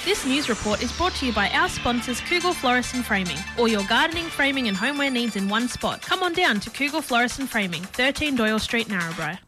This news report is brought to you by our sponsors Kugel Florist and Framing. All your gardening, framing and homeware needs in one spot. Come on down to Kugel Florist and Framing, 13 Doyle Street, Narrabri.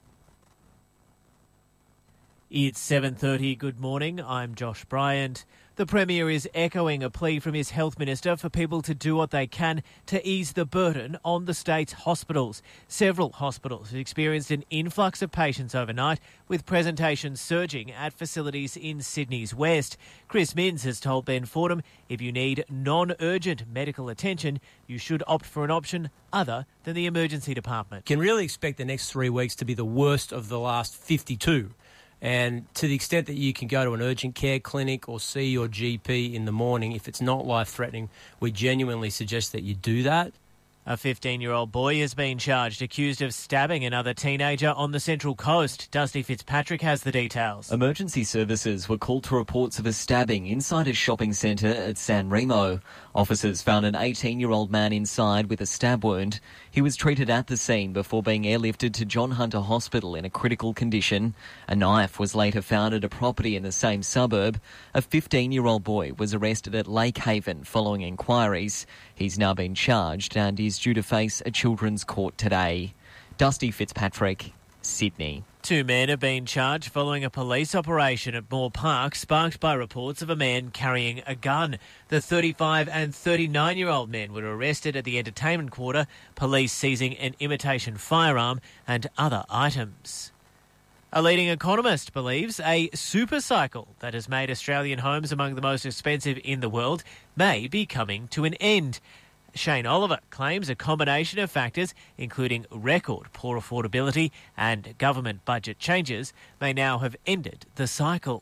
It's 7:30. Good morning. I'm Josh Bryant. The Premier is echoing a plea from his Health Minister for people to do what they can to ease the burden on the state's hospitals. Several hospitals have experienced an influx of patients overnight, with presentations surging at facilities in Sydney's west. Chris Minns has told Ben Fordham if you need non-urgent medical attention, you should opt for an option other than the emergency department. Can really expect the next 3 weeks to be the worst of the last 52. And to the extent that you can go to an urgent care clinic or see your GP in the morning, if it's not life-threatening, we genuinely suggest that you do that. A 15-year-old boy has been charged, accused of stabbing another teenager on the Central Coast. Dusty Fitzpatrick has the details. Emergency services were called to reports of a stabbing inside a shopping centre at San Remo. Officers found an 18-year-old man inside with a stab wound. He was treated at the scene before being airlifted to John Hunter Hospital in a critical condition. A knife was later found at a property in the same suburb. A 15-year-old boy was arrested at Lake Haven following inquiries. He's now been charged and is due to face a children's court today. Dusty Fitzpatrick, Sydney. 2 men have been charged following a police operation at Moore Park, sparked by reports of a man carrying a gun. The 35 and 39-year-old men were arrested at the entertainment quarter, police seizing an imitation firearm and other items. A leading economist believes a supercycle that has made Australian homes among the most expensive in the world may be coming to an end. Shane Oliver claims a combination of factors, including record poor affordability and government budget changes, may now have ended the cycle.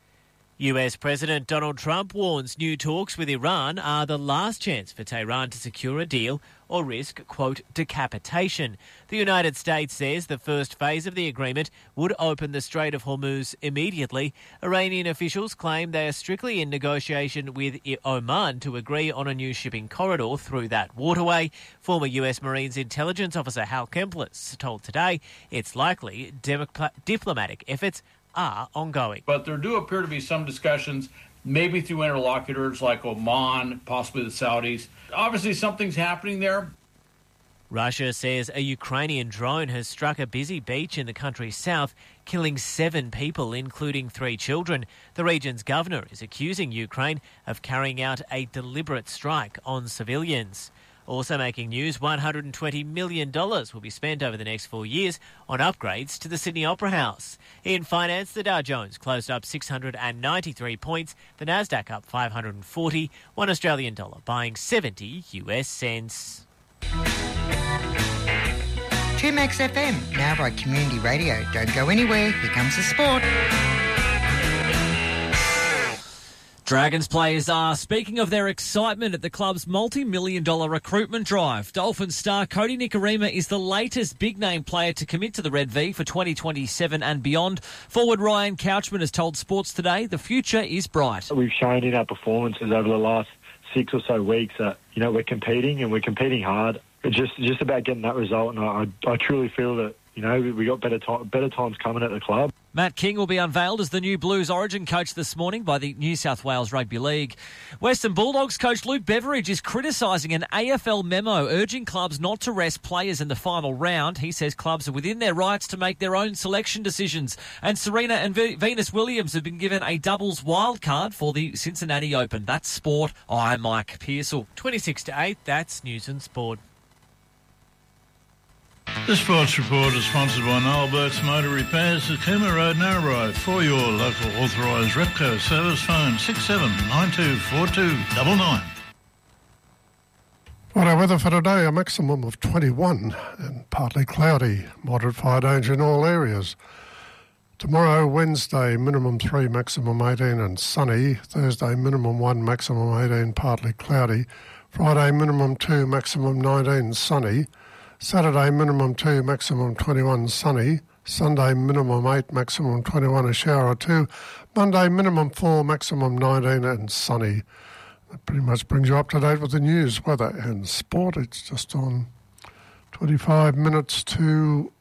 US President Donald Trump warns new talks with Iran are the last chance for Tehran to secure a deal or risk, quote, decapitation. The United States says the first phase of the agreement would open the Strait of Hormuz immediately. Iranian officials claim they are strictly in negotiation with Oman to agree on a new shipping corridor through that waterway. Former US Marines intelligence officer Hal Kemplis told Today it's likely diplomatic efforts are ongoing. But there do appear to be some discussions, maybe through interlocutors like Oman, possibly the Saudis. Obviously, something's happening there. Russia says a Ukrainian drone has struck a busy beach in the country's south, killing 7 people, including 3 children. The region's governor is accusing Ukraine of carrying out a deliberate strike on civilians. Also making news, $120 million will be spent over the next 4 years on upgrades to the Sydney Opera House. In finance, the Dow Jones closed up 693 points, the Nasdaq up 540, $1 Australian dollar buying 70 US cents. 2Max FM, Narrabri Community Radio. Don't go anywhere, here comes the sport. Dragons players are speaking of their excitement at the club's multi-million-dollar recruitment drive. Dolphins star Cody Nikorima is the latest big-name player to commit to the Red V for 2027 and beyond. Forward Ryan Couchman has told Sports Today the future is bright. We've shown in our performances over the last 6 or so weeks that, we're competing and we're competing hard. It's just about getting that result, and I truly feel that, we got better times coming at the club. Matt King will be unveiled as the new Blues Origin coach this morning by the New South Wales Rugby League. Western Bulldogs coach Luke Beveridge is criticising an AFL memo urging clubs not to rest players in the final round. He says clubs are within their rights to make their own selection decisions. And Serena and Venus Williams have been given a doubles wildcard for the Cincinnati Open. That's sport. I'm Mike Pearsall. 26-8, that's News and Sport. The Sports Report is sponsored by Noel Burke's Motor Repairs at Cooma Road, Narrabri. For your local authorised Repco service, phone 67924299. Well, our weather for today, a maximum of 21 and partly cloudy, moderate fire danger in all areas. Tomorrow, Wednesday, minimum 3, maximum 18 and sunny. Thursday, minimum 1, maximum 18, partly cloudy. Friday, minimum 2, maximum 19, sunny. Saturday, minimum 2, maximum 21, sunny. Sunday, minimum 8, maximum 21, a shower or 2. Monday, minimum 4, maximum 19 and sunny. That pretty much brings you up to date with the news, weather and sport. It's just on 25 minutes to